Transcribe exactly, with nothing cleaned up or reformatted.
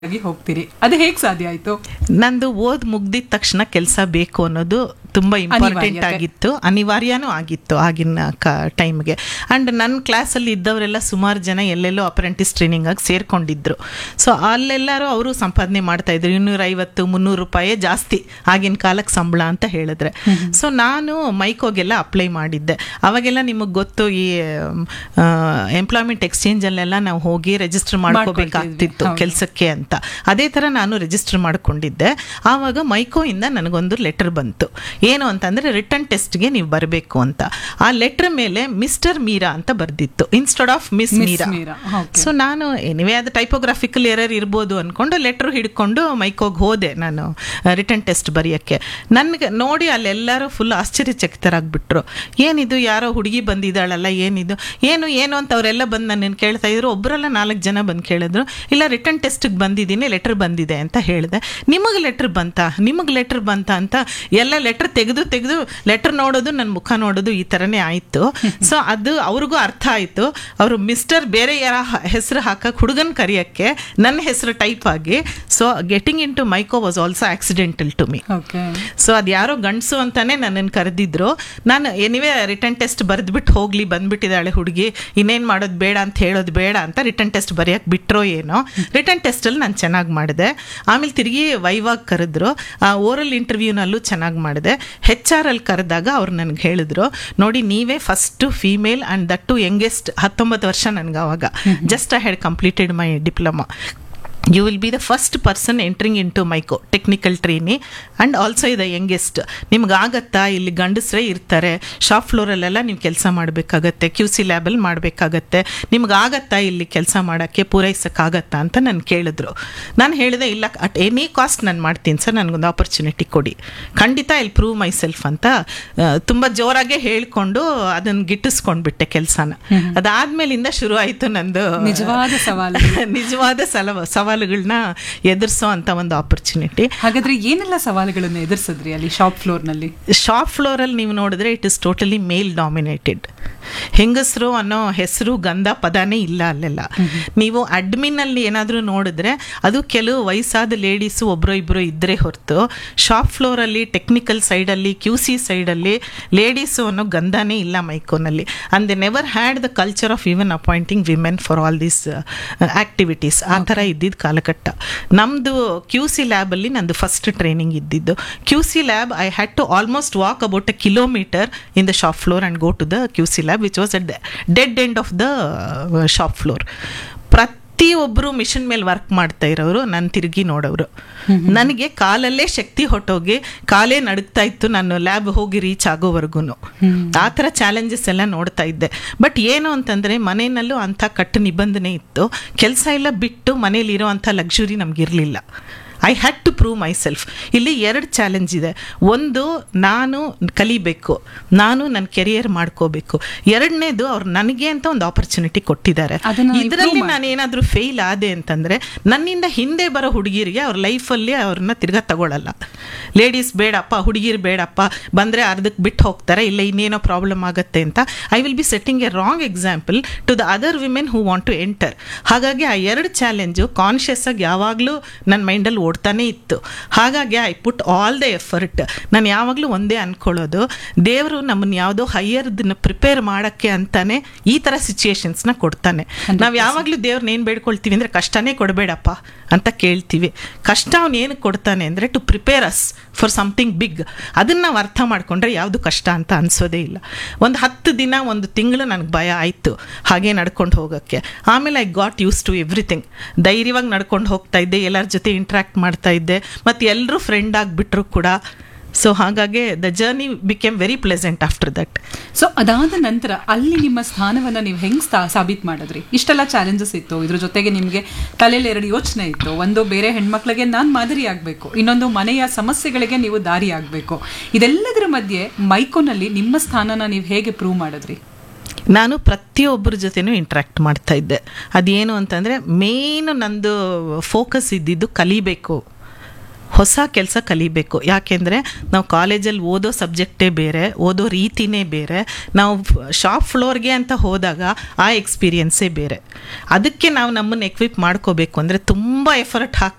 ಆಗಿ ಹೋಗ್ತೀರಿ, ಅದು ಹೇಗೆ ಸಾಧ್ಯ ಆಯ್ತು? ನಂದು ಓದ್ ಮುಗ್ದಿದ ತಕ್ಷಣ ಕೆಲಸ ಬೇಕು ಅನ್ನೋದು ತುಂಬ ಇಂಪಾರ್ಟೆಂಟ್ ಆಗಿತ್ತು, ಅನಿವಾರ್ಯನೂ ಆಗಿತ್ತು ಆಗಿನ ಕ ಟೈಮ್ಗೆ. ಆ್ಯಂಡ್ ನನ್ನ ಕ್ಲಾಸಲ್ಲಿ ಇದ್ದವರೆಲ್ಲ ಸುಮಾರು ಜನ ಎಲ್ಲೆಲ್ಲೋ ಅಪ್ರೆಂಟಿಸ್ ಟ್ರೈನಿಂಗ್ ಆಗಿ ಸೇರ್ಕೊಂಡಿದ್ರು. ಸೊ ಅಲ್ಲೆಲ್ಲರೂ ಅವರು ಸಂಪಾದನೆ ಮಾಡ್ತಾಯಿದ್ರು, ಇನ್ನೂರ ಐವತ್ತು ಮುನ್ನೂರು ರೂಪಾಯಿ ಜಾಸ್ತಿ ಆಗಿನ ಕಾಲಕ್ಕೆ ಸಂಬಳ ಅಂತ ಹೇಳಿದ್ರೆ. ಸೊ ನಾನು ಮೈಕೋಗೆಲ್ಲ ಅಪ್ಲೈ ಮಾಡಿದ್ದೆ. ಅವಾಗೆಲ್ಲ ನಿಮಗೆ ಗೊತ್ತು, ಈ ಎಂಪ್ಲಾಯ್ಮೆಂಟ್ ಎಕ್ಸ್ಚೇಂಜಲ್ಲೆಲ್ಲ ನಾವು ಹೋಗಿ ರಿಜಿಸ್ಟರ್ ಮಾಡ್ಕೋಬೇಕಾಗ್ತಿತ್ತು ಕೆಲಸಕ್ಕೆ ಅಂತ. ಅದೇ ಥರ ನಾನು ರಿಜಿಸ್ಟರ್ ಮಾಡ್ಕೊಂಡಿದ್ದೆ. ಆವಾಗ ಮೈಕೋಯಿಂದ ನನಗೊಂದು ಲೆಟರ್ ಬಂತು, ಏನು ಅಂತಂದರೆ ರಿಟರ್ನ್ ಟೆಸ್ಟ್ಗೆ ನೀವು ಬರಬೇಕು ಅಂತ. ಆ ಲೆಟ್ರ್ ಮೇಲೆ ಮಿಸ್ಟರ್ ಮೀರಾ ಅಂತ ಬರ್ದಿತ್ತು instead of miss Meera. So ನಾನು ಎನಿವೇ ಅದು ಟೈಪೋಗ್ರಾಫಿಕಲ್ ಎರರ್ ಇರ್ಬೋದು ಅಂದ್ಕೊಂಡು ಲೆಟ್ರ್ ಹಿಡ್ಕೊಂಡು ಮೈಕೋಗೆ ಹೋದೆ ನಾನು ರಿಟರ್ನ್ ಟೆಸ್ಟ್ ಬರೆಯೋಕ್ಕೆ. ನನಗೆ ನೋಡಿ ಅಲ್ಲೆಲ್ಲರೂ ಫುಲ್ ಆಶ್ಚರ್ಯಚಕಿತರಾಗ್ಬಿಟ್ರು. ಏನಿದು, ಯಾರೋ ಹುಡುಗಿ ಬಂದಿದ್ದಾಳಲ್ಲ, ಏನಿದು ಏನು ಏನು ಅಂತ ಅವರೆಲ್ಲ ಬಂದು ನನ್ನನ್ನು ಕೇಳ್ತಾ ಇದ್ರು. ಒಬ್ಬರಲ್ಲ ನಾಲ್ಕು ಜನ ಬಂದು ಕೇಳಿದ್ರು, ಇಲ್ಲ ರಿಟರ್ನ್ ಟೆಸ್ಟಿಗೆ ಬಂದಿದ್ದೀನಿ, ಲೆಟ್ರ್ ಬಂದಿದೆ ಅಂತ ಹೇಳಿದೆ. ನಿಮಗೆ ಲೆಟ್ರ್ ಬಂತಾ ನಿಮಗೆ ಲೆಟ್ರ್ ಬಂತಾ ಅಂತ ಎಲ್ಲ ಲೆಟ್ರ್ ತೆಗೆದು ತೆಗೆದು ಲೆಟ್ರ್ ನೋಡೋದು, ನನ್ನ ಮುಖ ನೋಡೋದು, ಈ ಥರನೇ ಆಯಿತು. ಸೊ ಅದು ಅವ್ರಿಗೂ ಅರ್ಥ ಆಯಿತು. ಅವರು ಮಿಸ್ಟರ್ ಬೇರೆ ಯಾರ ಹೆಸರು ಹಾಕಕ್ಕೆ ಹುಡುಗನ ಕರೆಯೋಕ್ಕೆ ನನ್ನ ಹೆಸರು ಟೈಪ್ ಆಗಿ. So getting in to Mico was also accidental to me. So ಅದು ಯಾರೋ ಗಂಡಸು ಅಂತಾನೆ ನನ್ನನ್ನು ಕರೆದಿದ್ರು. ನಾನು ಎನಿವೇ ರಿಟರ್ನ್ ಟೆಸ್ಟ್ ಬರೆದ್ಬಿಟ್ಟು ಹೋಗ್ಲಿ, ಬಂದ್ಬಿಟ್ಟಿದ್ದಾಳೆ ಹುಡುಗಿ, ಇನ್ನೇನು ಮಾಡೋದು ಬೇಡ ಅಂತ ಹೇಳೋದು ಬೇಡ ಅಂತ ರಿಟರ್ನ್ ಟೆಸ್ಟ್ ಬರೆಯೋಕ್ಕೆ ಬಿಟ್ಟರೋ ಏನೋ. ರಿಟರ್ನ್ ಟೆಸ್ಟಲ್ಲಿ ನಾನು ಚೆನ್ನಾಗಿ ಮಾಡಿದೆ. ಆಮೇಲೆ ತಿರುಗಿ ವೈವಾಗ್ ಕರೆದ್ರು, ಓರಲ್ ಇಂಟರ್ವ್ಯೂನಲ್ಲೂ ಚೆನ್ನಾಗಿ ಮಾಡಿದೆ. ಹೆಚ್ ಆರ್ ಅಲ್ಲಿ ಕರೆದಾಗ ಅವ್ರು ನನಗೆ ಹೇಳಿದ್ರು, ನೋಡಿ ನೀವೇ first female and that to youngest, ಹತ್ತೊಂಬತ್ತು ವರ್ಷ ನನಗೆ ಅವಾಗ, just I had completed my diploma. You will be the first person entering in to Mico technical trainee and also the youngest. ನಿಮ್ಗಾಗತ್ತಾ, ಇಲ್ಲಿ ಗಂಡಸರೇ ಇರ್ತಾರೆ, ಶಾಪ್ ಫ್ಲೋರಲ್ಲೆಲ್ಲ ನೀವು ಕೆಲಸ ಮಾಡಬೇಕಾಗತ್ತೆ, ಕ್ಯೂ ಸಿ ಲ್ಯಾಬಲ್ಲಿ ಮಾಡಬೇಕಾಗತ್ತೆ, ನಿಮ್ಗಾಗತ್ತಾ ಇಲ್ಲಿ ಕೆಲಸ ಮಾಡೋಕ್ಕೆ, ಪೂರೈಸೋಕ್ಕಾಗತ್ತಾ ಅಂತ ನಾನು ಕೇಳಿದ್ರು. ನಾನು ಹೇಳಿದೆ, ಇಲ್ಲ ಅಟ್ ಎನಿ ಕಾಸ್ಟ್ ನಾನು ಮಾಡ್ತೀನಿ ಸರ್, ನನಗೊಂದು ಆಪರ್ಚುನಿಟಿ ಕೊಡಿ, ಖಂಡಿತ ಇಲ್ಲಿ ಪ್ರೂವ್ ಮೈ ಸೆಲ್ಫ್ ಅಂತ ತುಂಬ ಜೋರಾಗೆ ಹೇಳ್ಕೊಂಡು ಅದನ್ನು ಗಿಟ್ಟಿಸ್ಕೊಂಡ್ಬಿಟ್ಟೆ ಕೆಲಸನ. ಅದಾದ್ಮೇಲಿಂದ ಶುರು ಆಯಿತು ನಂದು ನಿಜವಾದ ಸವಾಲು ನಿಜವಾದ ಸಲ ಸವಾಲುಗಳನ್ನ ಎದುರಿಸೋ ಅಂತ ಒಂದು ಆಪರ್ಚುನಿಟಿ. ಹಾಗಾದ್ರೆ ಏನೆಲ್ಲ ಸವಾಲುಗಳನ್ನ ಎದುರಿಸಿದ್ರಿ ಅಲ್ಲಿ ಶಾಪ್ ಫ್ಲೋರ್ ನಲ್ಲಿ? ಶಾಪ್ ಫ್ಲೋರ್ ಅಲ್ಲಿ ನೀವು ನೋಡಿದ್ರೆ it is totally mail dominated. ಹೆಂಗಸರು ಅನ್ನೋ ಹೆಸರು ಗಂಧ ಪದಾನೇ ಇಲ್ಲ ಅಲ್ಲೆಲ್ಲ. ನೀವು ಅಡ್ಮಿನ್ ಅಲ್ಲಿ ಏನಾದರೂ ನೋಡಿದ್ರೆ ಅದು ಕೆಲವು ವಯಸ್ಸಾದ ಲೇಡೀಸು ಒಬ್ಬರು ಇಬ್ಬರು ಇದ್ರೆ ಹೊರತು, ಶಾಪ್ ಫ್ಲೋರ್ ಅಲ್ಲಿ ಟೆಕ್ನಿಕಲ್ ಸೈಡ್ ಅಲ್ಲಿ ಕ್ಯೂ ಸಿ ಸೈಡ್ ಅಲ್ಲಿ ಲೇಡೀಸು ಅನ್ನೋ ಗಂಧನೇ ಇಲ್ಲ ಮೈಕೋನಲ್ಲಿ. And they never had the culture of even appointing women for all these activities. ಆ ಥರ ಇದ್ದಿದ್ದು ಕಾಲಘಟ್ಟ. ನಮ್ಮದು ಕ್ಯೂ ಸಿ ಲ್ಯಾಬಲ್ಲಿ ನಂದು ಫಸ್ಟ್ ಟ್ರೈನಿಂಗ್ ಇದ್ದಿದ್ದು. Q C lab I had to almost walk about A kilometre in the shop floor and go to the Q C lab which was at the dead end of the shop floor. ಪ್ರತಿಯೊಬ್ಬರು mission ಮೇಲೆ work ಮಾಡ್ತಾ ಇರೋರು ನಾನು ತಿರುಗಿ ನೋಡೋರು. ನನಗೆ ಕಾಲಲ್ಲೇ ಶಕ್ತಿ ಹೊಟ್ಟೋಗಿ ಕಾಲೇ ನಡುಗ್ತಾ ಇತ್ತು ನಾನು ಲ್ಯಾಬ್ ಹೋಗಿ ರೀಚ್ ಆಗೋವರೆಗೂ. ಆ ಥರ ಚಾಲೆಂಜಸ್ ಎಲ್ಲ ನೋಡ್ತಾ ಇದ್ದೆ. ಬಟ್ ಏನು ಅಂತಂದರೆ ಮನೆಯಲ್ಲೂ ಅಂಥ ಕಟ್ಟು ನಿಬಂಧನೆ ಇತ್ತು. ಕೆಲಸ ಎಲ್ಲ ಬಿಟ್ಟು ಮನೇಲಿರೋ ಅಂಥ luxury ನಮಗಿರಲಿಲ್ಲ. I had to prove my self. ಇಲ್ಲಿ ಎರಡು ಚಾಲೆಂಜ್ ಇದೆ. ಒಂದು, ನಾನು ಕಲಿಬೇಕು, ನಾನು ನನ್ನ ಕೆರಿಯರ್ ಮಾಡ್ಕೋಬೇಕು. ಎರಡನೇದು, ಅವ್ರು ನನಗೆ ಅಂತ ಒಂದು ಆಪರ್ಚುನಿಟಿ ಕೊಟ್ಟಿದ್ದಾರೆ. ಇದರಲ್ಲಿ ನಾನು ಏನಾದರೂ ಫೇಲ್ ಆದೆ ಅಂತಂದರೆ ನನ್ನಿಂದ ಹಿಂದೆ ಬರೋ ಹುಡುಗಿರಿಗೆ ಅವ್ರ ಲೈಫಲ್ಲಿ ಅವ್ರನ್ನ ತಿರ್ಗಾ ತಗೊಳ್ಳಲ್ಲ. ಲೇಡೀಸ್ ಬೇಡಪ್ಪ, ಹುಡುಗಿರು ಬೇಡಪ್ಪ, ಬಂದರೆ ಅರ್ಧಕ್ಕೆ ಬಿಟ್ಟು ಹೋಗ್ತಾರೆ, ಇಲ್ಲ ಇನ್ನೇನೋ ಪ್ರಾಬ್ಲಮ್ ಆಗುತ್ತೆ ಅಂತ. I will be setting A wrong example to the other women who want to enter. ಹಾಗಾಗಿ ಆ ಎರಡು ಚಾಲೆಂಜು ಕಾನ್ಷಿಯಸ್ ಆಗಿ ಯಾವಾಗಲೂ ನನ್ನ ಮೈಂಡಲ್ಲಿ ಓಡ್ತಾನೆ ಇತ್ತು. ಹಾಗಾಗಿ I put all the effort. ನಾನು ಯಾವಾಗಲೂ ಒಂದೇ ಅಂದ್ಕೊಳ್ಳೋದು, ದೇವರು ನಮ್ಮನ್ನು ಯಾವುದೋ ಹೈಯರ್ದನ್ನ ಪ್ರಿಪೇರ್ ಮಾಡೋಕ್ಕೆ ಅಂತಾನೆ ಈ ಥರ ಸಿಚುಯೇಷನ್ಸ್ನ ಕೊಡ್ತಾನೆ. ನಾವು ಯಾವಾಗಲೂ ದೇವ್ರನ್ನ ಏನು ಬೇಡ್ಕೊಳ್ತೀವಿ ಅಂದರೆ ಕಷ್ಟನೇ ಕೊಡಬೇಡಪ್ಪ ಅಂತ ಕೇಳ್ತೀವಿ. ಕಷ್ಟ ಅವನು ಏನು ಕೊಡ್ತಾನೆ ಅಂದರೆ to prepare us for something big. ಅದನ್ನು ನಾವು ಅರ್ಥ ಮಾಡಿಕೊಂಡ್ರೆ ಯಾವುದು ಕಷ್ಟ ಅಂತ ಅನಿಸೋದೇ ಇಲ್ಲ. ಒಂದು ಹತ್ತು ದಿನ ಒಂದು ತಿಂಗಳು ನನಗೆ ಭಯ ಆಯಿತು ಹಾಗೆ ನಡ್ಕೊಂಡು ಹೋಗೋಕ್ಕೆ. ಆಮೇಲೆ I got use to everything. ಧೈರ್ಯವಾಗಿ ನಡ್ಕೊಂಡು ಹೋಗ್ತಾ ಇದ್ದೆ, ಎಲ್ಲರ ಜೊತೆ ಇಂಟ್ರ್ಯಾಕ್ಟ್ ಮಾಡ್ತಾ ಇದ್ದೆ, ಮತ್ತು ಎಲ್ಲರೂ ಫ್ರೆಂಡ್ ಆಗಿಬಿಟ್ರು ಕೂಡ. ಸೊ ಹಾಗಾಗಿ the journey became very pleasant after that. So ಅದಾದ ನಂತರ ಅಲ್ಲಿ ನಿಮ್ಮ ಸ್ಥಾನವನ್ನು ನೀವು ಹೆಂಗೆ ಸಾಬೀತು ಮಾಡಿದ್ರಿ? ಇಷ್ಟೆಲ್ಲ ಚಾಲೆಂಜಸ್ ಇತ್ತು, ಇದ್ರ ಜೊತೆಗೆ ನಿಮಗೆ ತಲೆಯಲ್ಲಿ ಎರಡು ಯೋಚನೆ ಇತ್ತು. ಒಂದು, ಬೇರೆ ಹೆಣ್ಮಕ್ಳಿಗೆ ನಾನು ಮಾದರಿ ಆಗಬೇಕು, ಇನ್ನೊಂದು ಮನೆಯ ಸಮಸ್ಯೆಗಳಿಗೆ ನೀವು ದಾರಿ ಆಗಬೇಕು. ಇದೆಲ್ಲದರ ಮಧ್ಯೆ ಮೈಕೋನಲ್ಲಿ ನಿಮ್ಮ ಸ್ಥಾನನ ನೀವು ಹೇಗೆ ಪ್ರೂವ್ ಮಾಡಿದ್ರಿ? ನಾನು ಪ್ರತಿಯೊಬ್ಬರ ಜೊತೆನೂ ಇಂಟ್ರ್ಯಾಕ್ಟ್ ಮಾಡ್ತಾ ಇದ್ದೆ. ಅದೇನು ಅಂತಂದರೆ ಮೇನ್ ನಂದು ಫೋಕಸ್ ಇದ್ದಿದ್ದು ಕಲಿಬೇಕು ಹೊಸ ಕೆಲಸ ಕಲಿಬೇಕು. ಯಾಕೆಂದರೆ ನಾವು ಕಾಲೇಜಲ್ಲಿ ಓದೋ ಸಬ್ಜೆಕ್ಟೇ ಬೇರೆ, ಓದೋ ರೀತಿನೇ ಬೇರೆ. ನಾವು ಶಾಪ್ ಫ್ಲೋರ್ಗೆ ಅಂತ ಹೋದಾಗ ಆ ಎಕ್ಸ್ಪೀರಿಯನ್ಸೇ ಬೇರೆ. ಅದಕ್ಕೆ ನಾವು ನಮ್ಮನ್ನು ಎಕ್ವಿಪ್ ಮಾಡ್ಕೋಬೇಕು ಅಂದರೆ ತುಂಬ ಎಫರ್ಟ್ ಹಾಕಿ